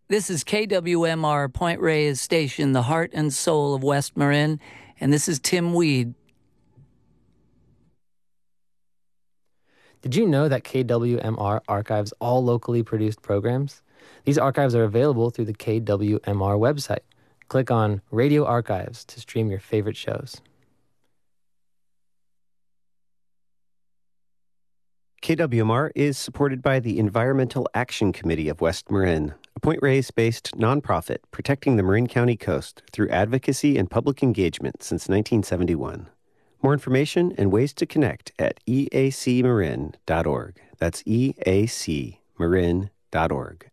This is KWMR Point Reyes Station, the heart and soul of West Marin, and this is Tim Weed. Did you know that KWMR archives all locally produced programs? These archives are available through the KWMR website. Click on Radio Archives to stream your favorite shows. KWMR is supported by the Environmental Action Committee of West Marin, a Point Reyes-based nonprofit protecting the Marin County coast through advocacy and public engagement since 1971. More information and ways to connect at eacmarin.org. That's eacmarin.org.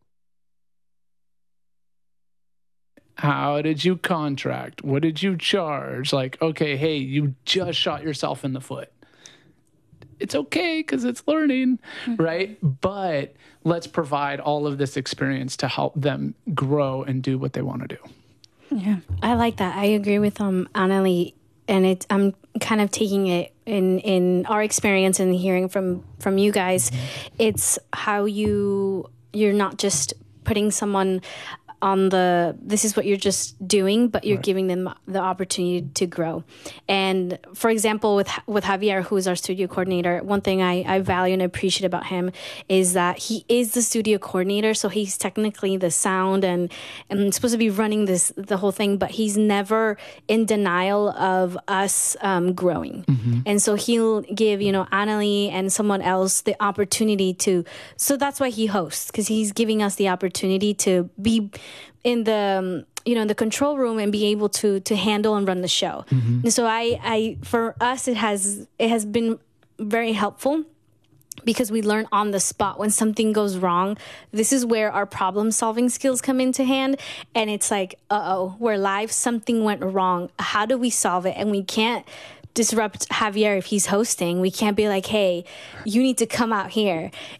How did you contract? What did you charge? Like, okay, hey, you just shot yourself in the foot. It's okay because it's learning, right? But let's provide all of this experience to help them grow and do what they want to do. Yeah, I like that. I agree with Annalie, and I'm kind of taking it in our experience and hearing from you guys. It's how you're not just putting someone on this is what you're just doing, but you're giving them the opportunity to grow. And for example, with Javier, who is our studio coordinator, one thing I value and appreciate about him is that he is the studio coordinator. So he's technically the sound and supposed to be running the whole thing, but he's never in denial of us growing. Mm-hmm. And so he'll give, Annalie and someone else the opportunity to, so that's why he hosts, because he's giving us the opportunity to be in the in the control room and be able to handle and run the show. Mm-hmm. And so I for us it has been very helpful because we learn on the spot when something goes wrong. This is where our problem solving skills come into hand, and it's like, we're live, something went wrong. How do we solve it? And we can't disrupt Javier if he's hosting. We can't be like, hey, you need to come out here.